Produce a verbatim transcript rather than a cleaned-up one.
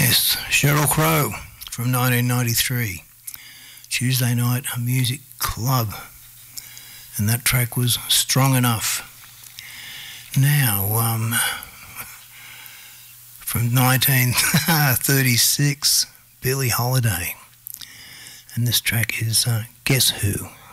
Yes, Sheryl Crow from nineteen ninety-three, Tuesday Night Music Club, and that track was Strong Enough. Now, um, from nineteen thirty-six, Billie Holiday, and this track is uh, Guess Who.